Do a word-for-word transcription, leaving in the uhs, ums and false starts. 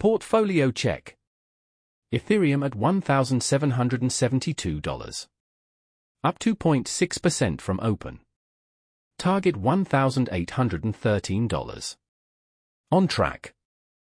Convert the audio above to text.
Portfolio check. Ethereum at one thousand seven hundred seventy-two dollars. Up two point six percent from open. Target one thousand eight hundred thirteen dollars. On track.